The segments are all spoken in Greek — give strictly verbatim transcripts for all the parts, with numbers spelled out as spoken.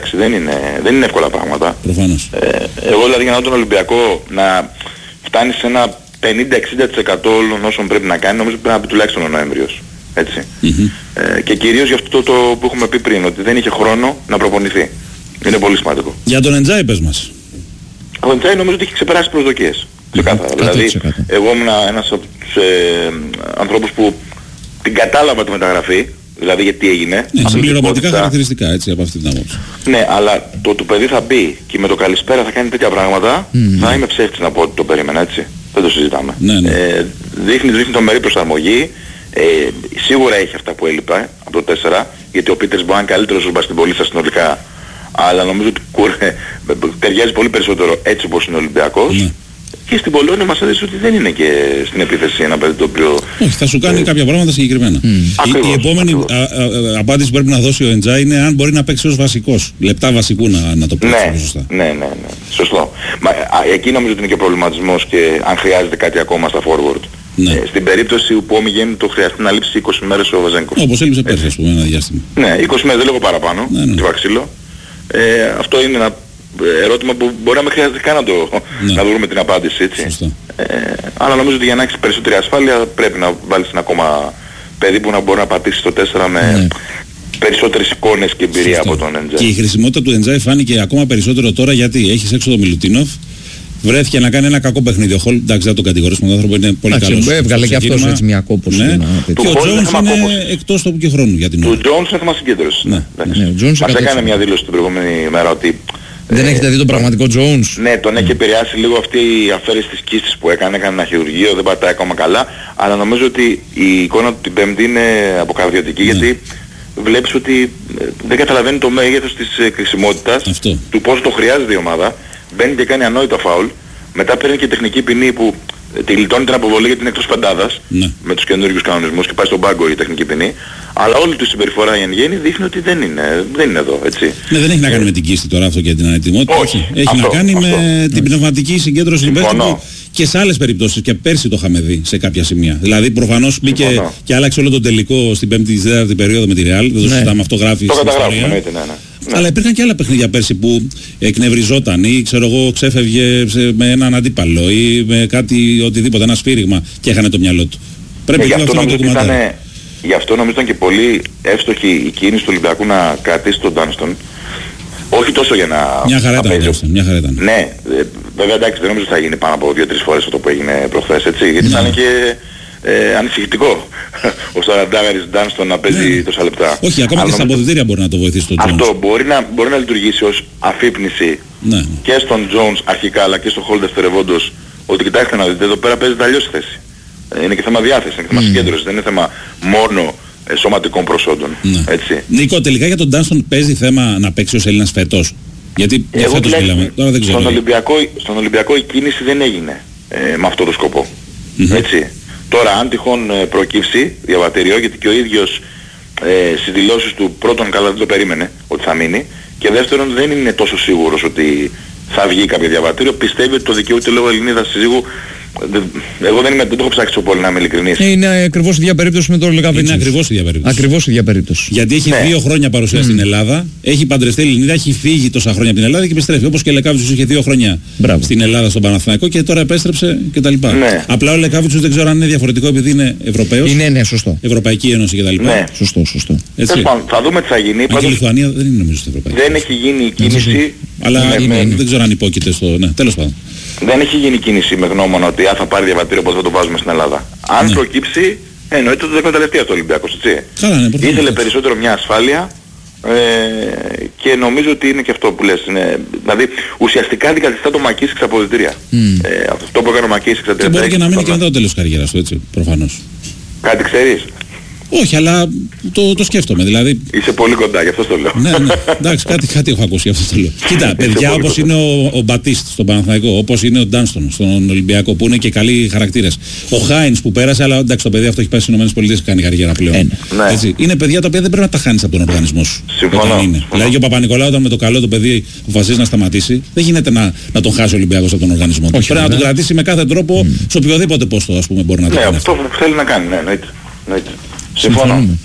εντάξει, δεν είναι, δεν είναι εύκολα πράγματα. Προφανώς. Ε, εγώ δηλαδή για να δω τον Ολυμπιακό να φτάνει σε ένα πενήντα με εξήντα τοις εκατό όλων όσων πρέπει να κάνει, νομίζω πρέπει να πει τουλάχιστον ο Νοέμβριος. Έτσι. Mm-hmm. Ε, και κυρίως για αυτό το, το που έχουμε πει πριν, ότι δεν είχε χρόνο να προπονηθεί. Είναι πολύ σημαντικό. Για τον Εντζάι πες μας. Ο Εντζάι νομίζω ότι έχει ξεπεράσει τις προσδοκίες. Ξεκάθαρα. Mm-hmm. Δηλαδή, εγώ ήμουν ένας από τους ε, ανθρώπους που την κατάλαβα τη μεταγραφή, δηλαδή γιατί έγινε. Ναι, συμπληρωματικά χαρακτηριστικά, έτσι, από αυτή την άποψη. Ναι, αλλά το του παιδί θα μπει και με το καλησπέρα θα κάνει τέτοια πράγματα, mm-hmm. θα είμαι ψεύτης να πω ότι το περίμενα, έτσι. Δεν το συζητάμε. Ναι, ναι. Ε, δείχνει, δείχνει τρομερή προσαρμογή. Ε, σίγουρα έχει αυτά που έλειπα από το τέσσερα, γιατί ο Πίτερς μπορεί να είναι καλύτερος ως μπασκετμπολίστας συνολικά, αλλά νομίζω ότι κουρε, ταιριάζει πολύ περισσότερο έτσι όπως είναι ο Ολυμπιακός. Ναι. Και στην Πολώνια μας έδειξε ότι δεν είναι και στην επίθεση ένα παιδί το οποίο... Όχι, θα σου κάνει ε... κάποια πράγματα συγκεκριμένα. Mm. Ακριβώς, η, η επόμενη α, α, α, απάντηση που πρέπει να δώσει ο Εντζάι είναι αν μπορεί να παίξει ως βασικός. Λεπτά βασικού να, να το παίξει ναι, σωστά. Ναι, ναι, ναι. Σωστό. Μα, α, εκεί νομίζω ότι είναι και προβληματισμός και αν χρειάζεται κάτι ακόμα στα forward. Ναι. Ε, στην περίπτωση που ο Μιγέννη το χρειαστεί να λείψει είκοσι μέρες ο Βαζένκοφ. Όπως έλειψε πέρσι, ας πούμε, ένα διάστημα. Ναι, είκοσι μέρες, δεν λέγω παραπάνω, ναι, ναι. Βαξίλο. Ε, αυτό είναι ένα ερώτημα που μπορεί να μην χρειάζεται καν να, το, ναι. να βρούμε την απάντηση, έτσι. Ε, αλλά νομίζω ότι για να έχεις περισσότερη ασφάλεια πρέπει να βάλεις ένα ακόμα παιδί που να μπορεί να πατήσει το τέσσερα με ναι. περισσότερες εικόνες και εμπειρία Σωστό. Από τον Εντζάι. Και η χρησιμότητα του Εντζάι φάνηκε ακόμα περισσότερο τώρα γιατί έχεις έξω τον Μιλουτίνοφ. Βρέθηκε να κάνει ένα κακό παιχνίδι. Ο Χολ, εντάξει, δεν τον κατηγορήσουμε, τον άνθρωπο είναι πολύ καλός. Έβγαλε και αυτός έτσι μια κόπωση. Ναι. Και ο Τζόουνς είναι εκτός τόπου και χρόνου για την ώρα. Του Τζόουνς είναι θέμα συγκέντρωσης. Ναι. Μας έκανε μια δήλωση την προηγούμενη μέρα ότι... Δεν έχετε δει τον πραγματικό Τζόουνς? Ναι, τον έχει επηρεάσει λίγο αυτή η αφαίρεση της κίστης που έκανε, έκανε ένα χειρουργείο, δεν πατάει ακόμα καλά, αλλά νομίζω ότι η εικόνα του την Πέμπτη είναι αποκαρδιωτική, γιατί βλέπεις ότι δεν καταλαβαίνει το μέγεθος της κρισιμότητας, του πόσο το χρειάζεται η ομάδα, μπαίνει και κάνει ανόητα φάουλ, μετά παίρνει και τεχνική ποινή που τη λιτώνει την αποβολή γιατί είναι εκτός πεντάδας, ναι. με τους καινούργιους κανονισμούς και πάει στον πάγκο η τεχνική ποινή, αλλά όλη του η συμπεριφορά εν γέννη δείχνει ότι δεν είναι, δεν είναι εδώ, έτσι. Ναι, δεν έχει να κάνει με την κίστη τώρα αυτό και την ανετοιμότητα. Όχι. Έχει αυτό, να κάνει αυτό. με την πνευματική συγκέντρωση του και σε άλλες περιπτώσεις και πέρσι το είχαμε δει σε κάποια σημεία. Δηλαδή προφανώς μπήκε Συμφωνώ. Και άλλαξε όλο το τελικό στην πέμπτη τέταρτη περίοδο με τη Real. Δεν το συζητάμε, αυτό γράφει στην ιστορία. Ναι, ναι, ναι. Αλλά υπήρχαν και άλλα παιχνίδια πέρσι που εκνευριζόταν ή ξέρω εγώ ξέφευγε με έναν αντίπαλο ή με κάτι οτιδήποτε, ένα σφύριγμα και έχανε το μυαλό του. Πρέπει και αυτό να το κουμαντάρει. Γι' αυτό νομίζω ήταν και πολύ εύστοχη η κίνηση του Ολυμπιακού να κρατήσει τον Ντάνστον. Όχι τόσο για να... Μια χαρά ήταν, Ντάνστον, μια χαρά ήταν. Ναι, βέβαια εντάξει, δεν νομίζω ότι θα γίνει πάνω από δύο τρεις φορές αυτό που έγινε προχθές, έτσι, γιατί θα είναι και ε, ανησυχητικό ο σαραντάγαρης Ντάνστον να παίζει ναι. τόσα λεπτά. Όχι, ακόμα αλλά και στα αποδυτήρια μπορεί να το βοηθήσει τον Τζόνς. Αυτό μπορεί να, μπορεί να λειτουργήσει ως αφύπνιση ναι. και στον Τζόνς αρχικά αλλά και στον Χολ δευτερευόντως, ότι κοιτάξτε να δείτε, εδώ πέρα παίζεται αλλιώς θέση. Είναι και θέμα διάθεσης, είναι και θέμα mm. συγκέντρωσης, δεν είναι θέμα μόνο ε, σωματικών προσόντων. Ναι. Έτσι. Νίκο, τελικά για τον Ντάνστον παίζει θέμα να παίξει ως Έλληνας φέτος? Γιατί για φέτος μιλάμε, τώρα δεν ξέρω. Στον Ολυμπιακό, στον Ολυμπιακό η κίνηση δεν έγινε ε, με αυτό το σκοπό. Mm-hmm. Έτσι. Τώρα αν τυχόν ε, προκύψει διαβατήριο, γιατί και ο ίδιος ε, στις δηλώσεις του πρώτον καλά δεν το περίμενε ότι θα μείνει και δεύτερον δεν είναι τόσο σίγουρος ότι θα βγει κάποιο διαβατήριο, πιστεύει ότι το δικαιούται λόγω Ελληνίδας συζύγου. Εγώ δεν, είμαι, δεν το έχω ψάξει πολύ να είμαι ειλικρινής. Είναι ακριβώς η ίδια περίπτωση με τον Λεκαβίτσιος. Είναι ακριβώς η ίδια περίπτωση. Ακριβώς η ίδια περίπτωση. Γιατί έχει ναι. δύο χρόνια παρουσία mm. στην Ελλάδα, έχει παντρευτεί Ελληνίδα, έχει φύγει τόσα χρόνια από την Ελλάδα και επιστρέφει. Όπως και ο Λεκαβίτσιος είχε δύο χρόνια Μπράβο. στην Ελλάδα στον Παναθηναϊκό και τώρα επέστρεψε κτλ. Ναι. Απλά ο Λεκαβίτσιος δεν ξέρω αν είναι διαφορετικό επειδή είναι Ευρωπαίος. Είναι, ναι, σωστό. Ευρωπαϊκή Ένωση κτλ. Ναι. Σωστό, σωστό. Θα δούμε τι θα γίνει. Αν και η Λιθουανία δεν είναι νομίζω στην Ευρωπαϊκή. Δεν έχει γίνει η κίνηση. Αλλά δεν ξέρω αν υπόκειται στο. Τέλος πάντων. Δεν έχει γίνει κίνηση με γνώμονα ότι αν θα πάρει διαβατήριο πώς θα το βάζουμε στην Ελλάδα. Αν ναι. προκύψει, εννοείται ότι δεν εκμεταλλευτεί αυτό ο Ολυμπιακός, έτσι. Καλά, ναι, ήθελε περισσότερο μια ασφάλεια ε, και νομίζω ότι είναι και αυτό που λες. Είναι, δηλαδή ουσιαστικά αντικαθιστά το Μακίσικ στα αποδυτήρια. Mm. Ε, αυτό που έκανε ο Μακίσικ στα τριάντα έξι. Και μπορεί και να μείνει και μετά το τέλος της καριέρας του, έτσι, προφανώς. Κάτι ξέρεις? Όχι, αλλά το, το σκέφτομαι, δηλαδή. Είσαι πολύ κοντά, γι' αυτό το λέω. Ναι, ναι, εντάξει, κάτι, κάτι έχω ακούσει, γι' αυτό το λέω. Κοίτα, παιδιά όπως είναι ο, ο Μπατίστ στον Παναθηναϊκό, όπως είναι ο Ντάνστον στον Ολυμπιακό, που είναι και καλοί χαρακτήρες. Ο Χάινς που πέρασε, αλλά εντάξει, το παιδί αυτό έχει πάει στις ΗΠΑ και κάνει καριέρα πλέον. Ε, ναι. Έτσι, είναι παιδιά τα οποία δεν πρέπει να τα χάνεις από τον οργανισμό σου. Συμφωνώ. Δηλαδή και ο Παπα-Νικολάου όταν με το καλό το παιδί αποφασίζει να σταματήσει, δεν γίνεται να, να τον χάσει ο Ολυμπιακός από τον οργανισμό. Όχι, πρέπει ναι. να τον κρατήσει με κάθε τρόπο mm. σε οποιοδήποτε πόστο, ας πούμε, μπορεί να το ναι, κάνει. Αυτό που θέλει να κάνει, ναι, εννοείται. Συμφωνώ.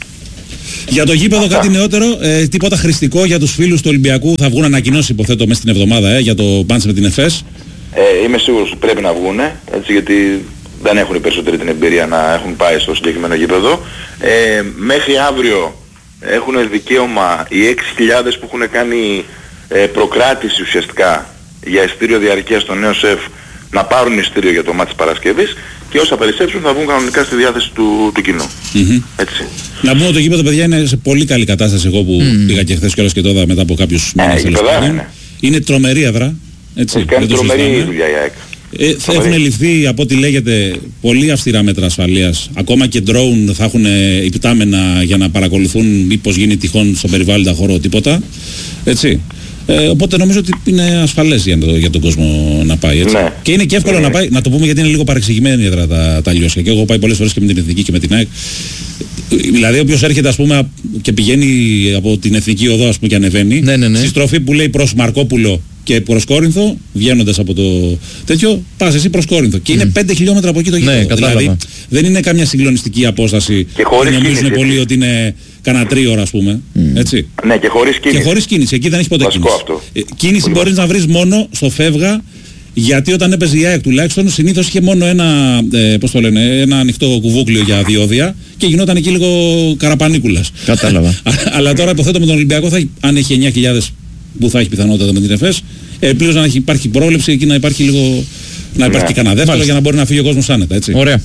Για το γήπεδο Αυτά. κάτι νεότερο, ε, τίποτα χρηστικό για τους φίλους του Ολυμπιακού, θα βγουν ανακοινώσεις υποθέτω μέσα στην εβδομάδα ε, για το μάτς με την ΕΦΕΣ. Ε, είμαι σίγουρος ότι πρέπει να βγουνε, έτσι, γιατί δεν έχουν οι περισσότεροι την εμπειρία να έχουν πάει στο συγκεκριμένο γήπεδο. Ε, μέχρι αύριο έχουν δικαίωμα οι έξι χιλιάδες που έχουν κάνει ε, προκράτηση ουσιαστικά για εισιτήριο διαρκείας στο νέο ΣΕΦ να πάρουν εισιτήριο για το μάτι της Παρασκευής και όσα περισσέψουν θα βγουν κανονικά στη διάθεση του, του κοινού. Mm-hmm. Έτσι. Να πούμε ότι το γήπεδο, παιδιά, είναι σε πολύ καλή κατάσταση. Εγώ που mm. πήγα και χθες κιόλας και τώρα μετά από κάποιους μήνες. Ε, είναι. είναι τρομερή έδρα. Έτσι, κάνει τρομερή δουλειά η ΑΕΚ. Ε, θα έχουν ληφθεί από ό,τι λέγεται πολύ αυστηρά μέτρα ασφαλείας. Ακόμα και drone θα έχουν υπτάμενα για να παρακολουθούν μήπως γίνει τυχόν στον περιβάλλοντα χώρο τίποτα. Έτσι. Ε, οπότε νομίζω ότι είναι ασφαλές για, το, για τον κόσμο να πάει. Έτσι. Ναι. Και είναι και εύκολο ναι. να πάει, να το πούμε γιατί είναι λίγο παρεξηγημένη έδρα τα, τα λιώσια. Και εγώ πάει πολλές φορές και με την Εθνική και με την ΑΕΚ. Δηλαδή όποιος έρχεται ας πούμε και πηγαίνει από την Εθνική Οδό ας πούμε και ανεβαίνει, ναι, ναι, ναι. στη στροφή που λέει προς Μαρκόπουλο και προς Κόρινθο, βγαίνοντας από το τέτοιο, πας εσύ προς Κόρινθο. Και είναι πέντε χιλιόμετρα από εκεί το γήπεδο. Ναι, δηλαδή δεν είναι καμιά συγκλονιστική απόσταση και χωρίς που νομίζουν κίνηση, πολλοί ότι είναι κανένα τρίωρα ας πούμε. Mm. Έτσι. Ναι, και χωρίς κίνηση. Και χωρίς κίνηση. Εκεί δεν έχει ποτέ βασικό κίνηση. Αυτό. Ε, κίνηση μπορείς να βρεις μόνο στο φεύγα, γιατί όταν έπαιζε η ΑΕΚ τουλάχιστον συνήθως είχε μόνο ένα, ε, πώς το λένε, ένα ανοιχτό κουβούκλιο για διόδια και γινόταν εκεί λίγο καραπανίκουλας. Κατάλαβα. Αλλά τώρα υποθέτω με τον Ολυμπιακό, θα, αν έχει εννιά χιλιάδες που θα έχει πιθανότητα με την ΕΦΕΣ, ελπίζω να έχει, υπάρχει πρόβλεψη εκεί να υπάρχει λίγο, να υπάρχει ναι. και κανένα δεύτερο για να μπορεί να φύγει ο κόσμος άνετα. Έτσι. Ωραία.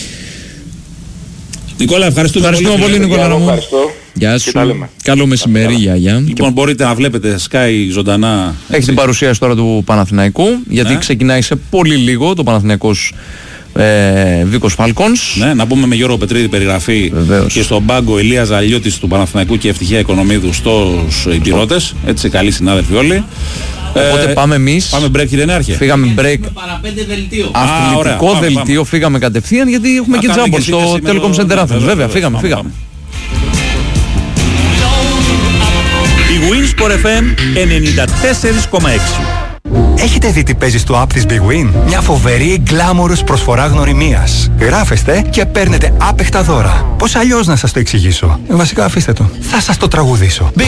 Νικόλα, ευχαριστούμε, ευχαριστούμε πολύ, πολύ Νικόλα. Ευχαριστώ. Γεια σου. Καλό μεσημέρι, γεια, γεια. Λοιπόν, μπορείτε να βλέπετε Sky ζωντανά. Έχει την παρουσίαση τώρα του Παναθηναϊκού, γιατί ναι. ξεκινάει σε πολύ λίγο το Παναθηναϊκός ε, Βίκος Φάλκονς. Ναι, να πούμε με Γιώργο Πετρίδη περιγραφή. Βεβαίως. Και στον πάγκο Ηλία Ζαλιώτης του Παναθηναϊκού και Ευτυχία Οικονομίδου στους υπηρώτες. Έτσι, καλοί συνάδελφοι όλοι. Οπότε ε, πάμε εμείς. Πάμε break, κύριε Νέαρχε. Φύγαμε break. Παραπέντε δελτίο. Αθλητικό δελτίο, πάμε. Φύγαμε κατευθείαν γιατί έχουμε Α, και τζάμπολ στο Telecom Center Athens. Βέβαια, φύγαμε, πάμε, φύγαμε. Η Winsport εφ εμ ενενήντα τέσσερα κόμμα έξι. Έχετε δει τι παίζει στο app της Big Win? Μια φοβερή γκλάμορους προσφορά γνωριμίας. Γράφεστε και παίρνετε άπεχτα δώρα. Πώς αλλιώς να σας το εξηγήσω? Ε, βασικά αφήστε το. Θα σας το τραγουδήσω.